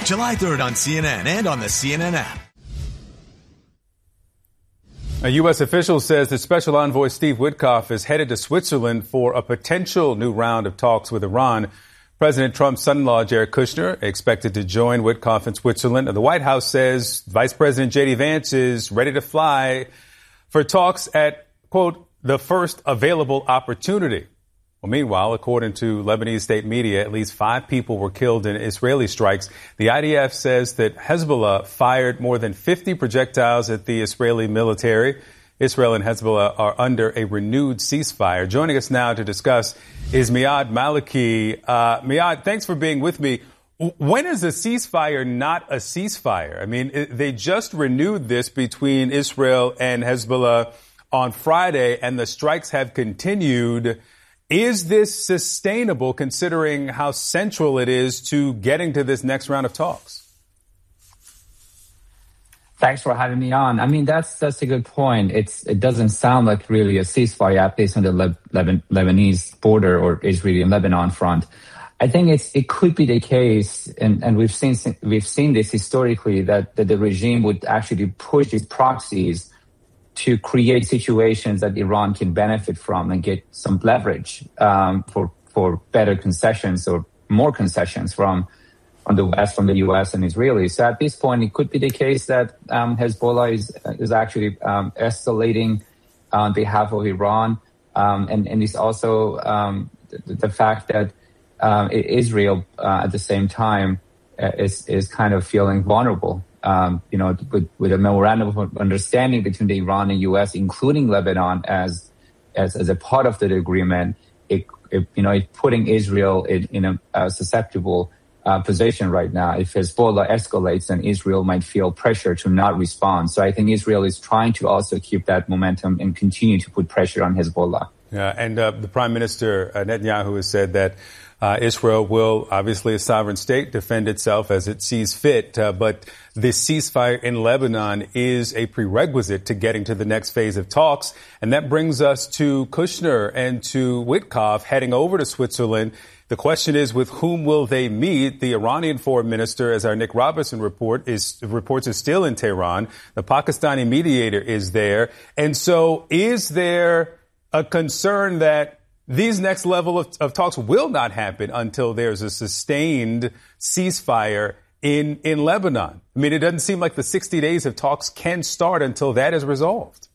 July 3rd on CNN and on the CNN app. A U.S. official says that Special Envoy Steve Witkoff is headed to Switzerland for a potential new round of talks with Iran. President Trump's son-in-law, Jared Kushner, expected to join Witkoff in Switzerland. The White House says Vice President J.D. Vance is ready to fly for talks at, quote, the first available opportunity. Well, meanwhile, according to Lebanese state media, at least 5 people were killed in Israeli strikes. The IDF says that Hezbollah fired more than 50 projectiles at the Israeli military. Israel and Hezbollah are under a renewed ceasefire. Joining us now to discuss is Miyad Maliki. Miyad, thanks for being with me. When is a ceasefire not a ceasefire? I mean, they just renewed this between Israel and Hezbollah on Friday, and the strikes have continued. Is this sustainable considering how central it is to getting to this next round of talks? Thanks for having me on. I mean, that's a good point. It doesn't sound like really a ceasefire, at least on the Lebanese border or Israeli and Lebanon front. I think it could be the case, and we've seen this historically, that the regime would actually push its proxies to create situations that Iran can benefit from and get some leverage for better concessions or more concessions from the West, from the U.S. and Israelis. So at this point, it could be the case that Hezbollah is actually escalating on behalf of Iran, and it's also the fact that Israel at the same time is kind of feeling vulnerable. With a memorandum of understanding between the Iran and U.S., including Lebanon as a part of the agreement, it's putting Israel in a susceptible position right now. If Hezbollah escalates, then Israel might feel pressure to not respond. So I think Israel is trying to also keep that momentum and continue to put pressure on Hezbollah. Yeah, and the Prime Minister Netanyahu has said that Israel will, obviously a sovereign state, defend itself as it sees fit. But this ceasefire in Lebanon is a prerequisite to getting to the next phase of talks. And that brings us to Kushner and to Witkoff heading over to Switzerland. The question is, with whom will they meet? The Iranian foreign minister, as our Nick Robertson reports, is still in Tehran. The Pakistani mediator is there. And so is there a concern that these next level of talks will not happen until there's a sustained ceasefire in Lebanon? I mean, it doesn't seem like the 60 days of talks can start until that is resolved.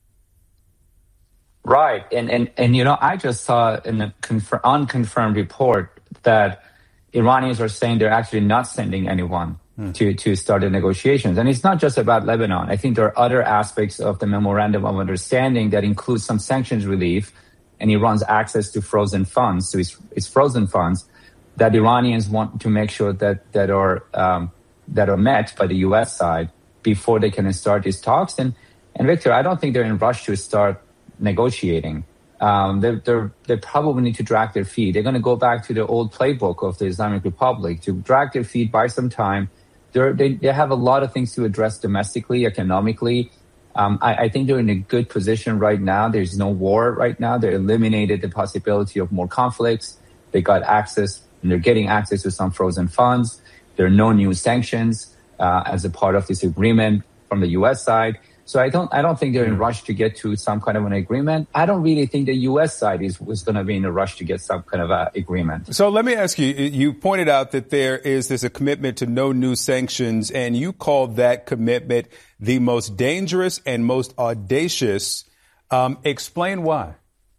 Right. And I just saw in an unconfirmed report that Iranians are saying they're actually not sending anyone to start the negotiations. And it's not just about Lebanon. I think there are other aspects of the memorandum of understanding that includes some sanctions relief and Iran's access to frozen funds, to its frozen funds, that Iranians want to make sure that are met by the U.S. side before they can start these talks. And Victor, I don't think they're in a rush to start negotiating. They probably need to drag their feet. They're going to go back to the old playbook of the Islamic Republic, to drag their feet, buy some time. They have a lot of things to address domestically, economically. I think they're in a good position right now. There's no war right now. They eliminated the possibility of more conflicts. They got access, and they're getting access to some frozen funds. There are no new sanctions as a part of this agreement from the U.S. side. So I don't think they're in a rush to get to some kind of an agreement. I don't really think the U.S. side was going to be in a rush to get some kind of a agreement. So let me ask you, you pointed out that there's a commitment to no new sanctions, and you called that commitment the most dangerous and most audacious. Explain why.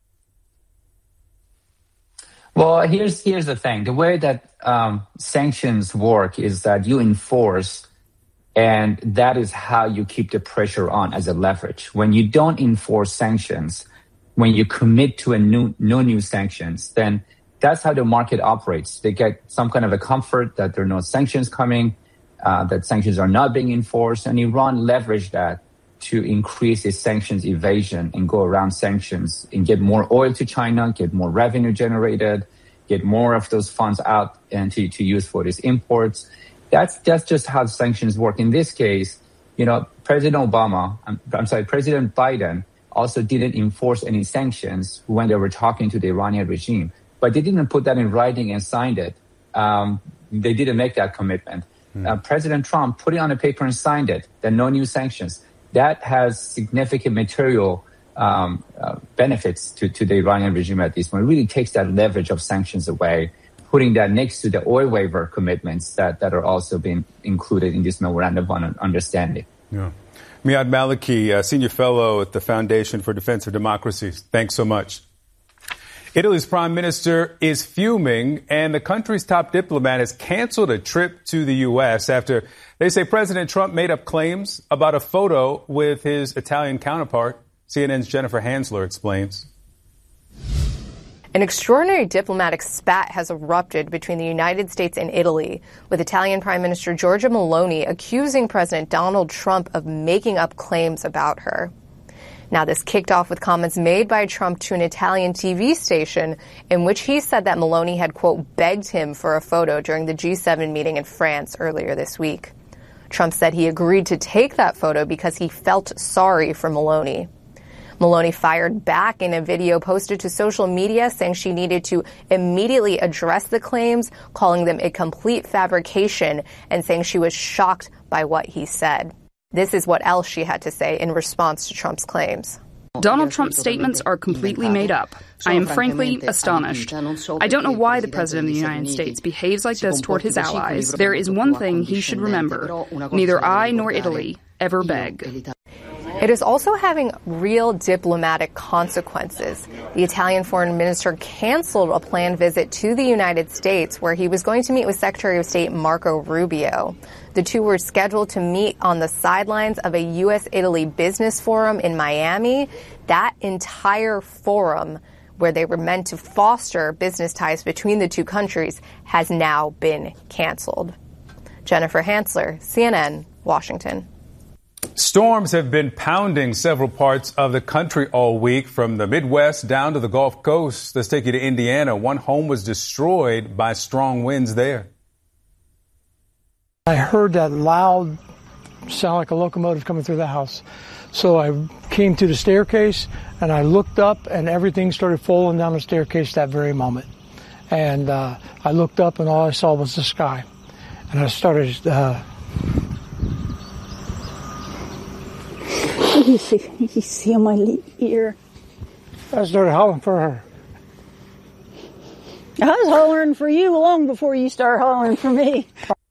Well, here's the thing. The way that sanctions work is that you enforce, and that is how you keep the pressure on as a leverage. When you don't enforce sanctions, when you commit to no new sanctions, then that's how the market operates. They get some kind of a comfort that there are no sanctions coming, that sanctions are not being enforced. And Iran leveraged that to increase its sanctions evasion and go around sanctions and get more oil to China, get more revenue generated, get more of those funds out and to use for these imports. That's just how sanctions work. In this case, President Biden also didn't enforce any sanctions when they were talking to the Iranian regime, but they didn't put that in writing and signed it. They didn't make that commitment. President Trump put it on a paper and signed it, that no new sanctions. That has significant material benefits to the Iranian regime at this point. It really takes that leverage of sanctions away, putting that next to the oil waiver commitments that are also being included in this memorandum of understanding. Yeah. Miad Maliki, Senior Fellow at the Foundation for Defense of Democracy. Thanks so much. Italy's prime minister is fuming, and the country's top diplomat has canceled a trip to the U.S. after they say President Trump made up claims about a photo with his Italian counterpart. CNN's Jennifer Hansler explains. An extraordinary diplomatic spat has erupted between the United States and Italy, with Italian Prime Minister Giorgia Meloni accusing President Donald Trump of making up claims about her. Now, this kicked off with comments made by Trump to an Italian TV station in which he said that Meloni had, quote, begged him for a photo during the G7 meeting in France earlier this week. Trump said he agreed to take that photo because he felt sorry for Meloni. Meloni fired back in a video posted to social media saying she needed to immediately address the claims, calling them a complete fabrication, and saying she was shocked by what he said. This is what else she had to say in response to Trump's claims. Donald Trump's statements are completely made up. I am frankly astonished. I don't know why the President of the United States behaves like this toward his allies. There is one thing he should remember. Neither I nor Italy ever beg. It is also having real diplomatic consequences. The Italian foreign minister canceled a planned visit to the United States where he was going to meet with Secretary of State Marco Rubio. The two were scheduled to meet on the sidelines of a U.S.-Italy business forum in Miami. That entire forum, where they were meant to foster business ties between the two countries, has now been canceled. Jennifer Hansler, CNN, Washington. Storms have been pounding several parts of the country all week, from the Midwest down to the Gulf Coast. Let's take you to Indiana. One home was destroyed by strong winds there. I heard that loud sound like a locomotive coming through the house. So I came to the staircase and I looked up and everything started falling down the staircase that very moment. And I looked up and all I saw was the sky. And I started... You see on my ear. I started hollering for her. I was hollering for you long before you started hollering for me.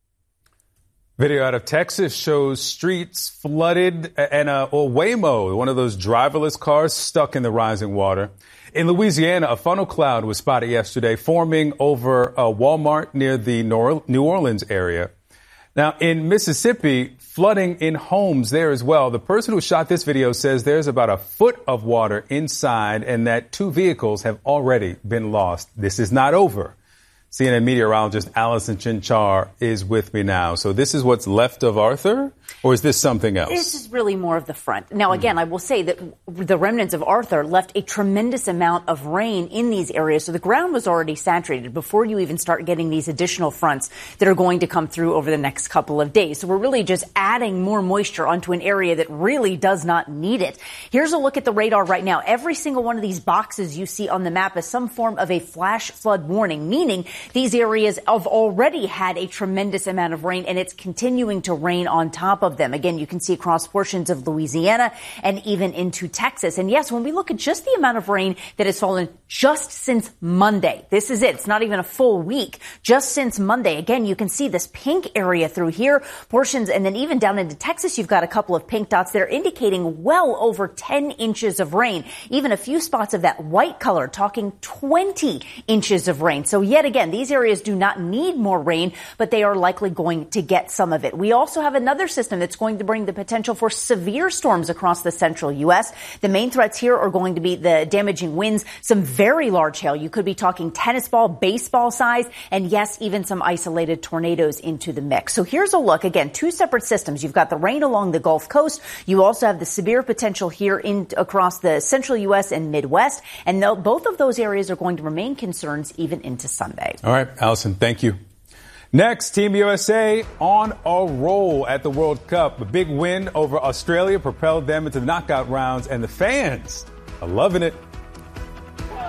Video out of Texas shows streets flooded and a Waymo, one of those driverless cars, stuck in the rising water. In Louisiana, a funnel cloud was spotted yesterday forming over a Walmart near the New Orleans area. Now, in Mississippi, flooding in homes there as well. The person who shot this video says there's about a foot of water inside and that 2 vehicles have already been lost. This is not over. CNN meteorologist Allison Chinchar is with me now. So this is what's left of Arthur, or is this something else? This is really more of the front. Now, again, I will say that the remnants of Arthur left a tremendous amount of rain in these areas. So the ground was already saturated before you even start getting these additional fronts that are going to come through over the next couple of days. So we're really just adding more moisture onto an area that really does not need it. Here's a look at the radar right now. Every single one of these boxes you see on the map is some form of a flash flood warning, meaning these areas have already had a tremendous amount of rain, and it's continuing to rain on top of them. Again, you can see across portions of Louisiana and even into Texas. And yes, when we look at just the amount of rain that has fallen just since Monday, this is it. It's not even a full week. Just since Monday, again, you can see this pink area through here, portions, and then even down into Texas, you've got a couple of pink dots that are indicating well over 10 inches of rain. Even a few spots of that white color, talking 20 inches of rain. So yet again, these areas do not need more rain, but they are likely going to get some of it. We also have another system that's going to bring the potential for severe storms across the central U.S. The main threats here are going to be the damaging winds, some very large hail. You could be talking tennis ball, baseball size, and yes, even some isolated tornadoes into the mix. So here's a look. Again, 2 separate systems. You've got the rain along the Gulf Coast. You also have the severe potential here across the central U.S. and Midwest. And both of those areas are going to remain concerns even into Sunday. All right, Allison, thank you. Next, Team USA on a roll at the World Cup. A big win over Australia propelled them into the knockout rounds, and the fans are loving it. Oh, it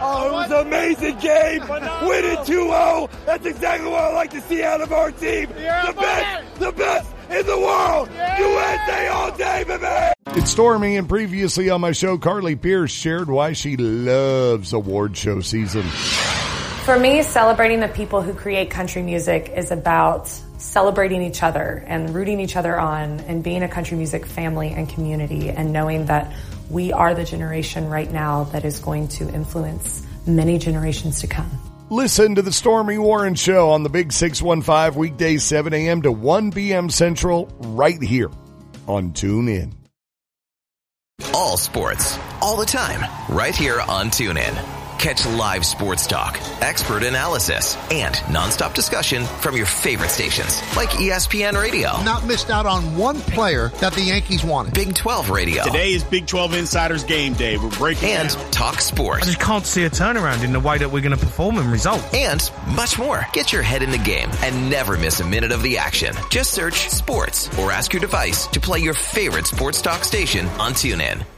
was an amazing game. Winning 2-0. That's exactly what I like to see out of our team. The best in the world. USA all day, baby. It's Stormy, and previously on my show, Carly Pierce shared why she loves award show season. For me, celebrating the people who create country music is about celebrating each other and rooting each other on and being a country music family and community and knowing that we are the generation right now that is going to influence many generations to come. Listen to the Stormy Warren Show on the Big 615 weekdays 7 a.m. to 1 p.m. Central right here on TuneIn. All sports, all the time, right here on TuneIn. Catch live sports talk, expert analysis, and nonstop discussion from your favorite stations like ESPN Radio. Not missed out on one player that the Yankees wanted. Big 12 Radio. Today is Big 12 Insiders Game Day. We're breaking and down. Talk sports. I just can't see a turnaround in the way that we're going to perform and result. And much more. Get your head in the game and never miss a minute of the action. Just search sports or ask your device to play your favorite sports talk station on TuneIn.